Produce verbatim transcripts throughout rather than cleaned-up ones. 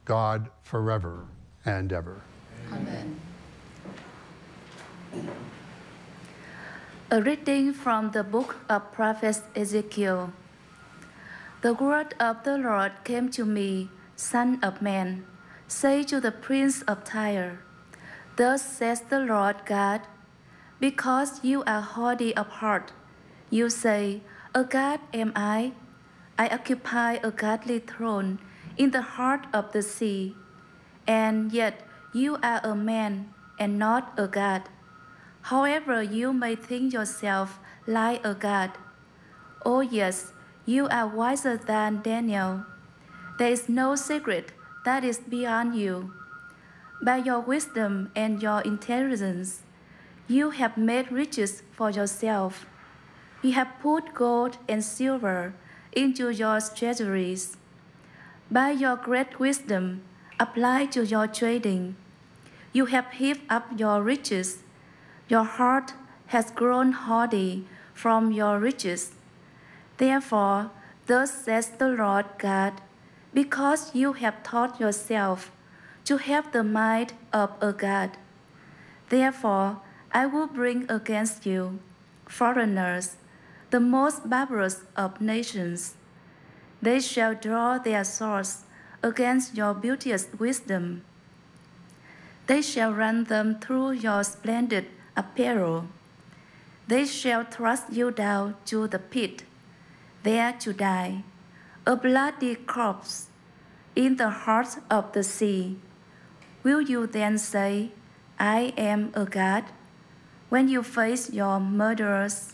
God forever and ever. Amen. A reading from the book of prophet Ezekiel. The word of the Lord came to me, Son of man, say to the prince of Tyre, Thus says the Lord God, because you are haughty of heart, you say, A god am I? I occupy a godly throne in the heart of the sea, and yet you are a man and not a god. However, you may think yourself like a god. Oh yes, you are wiser than Daniel. There is no secret that is beyond you. By your wisdom and your intelligence, you have made riches for yourself. You have put gold and silver into your treasuries. By your great wisdom applied to your trading, you have heaped up your riches. Your heart has grown haughty from your riches. Therefore, thus says the Lord God, because you have taught yourself to have the mind of a god. Therefore, I will bring against you foreigners, the most barbarous of nations. They shall draw their swords against your beauteous wisdom. They shall run them through your splendid apparel. They shall thrust you down to the pit, there to die, a bloody corpse, in the heart of the sea. Will you then say, I am a god, when you face your murderers?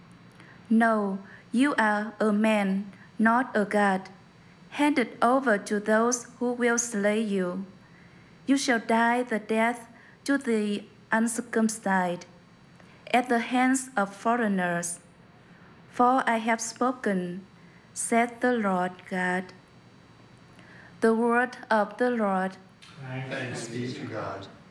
No, you are a man, not a god, handed over to those who will slay you. You shall die the death to the uncircumcised, at the hands of foreigners. For I have spoken, said the Lord God. The word of the Lord. Thanks be to God.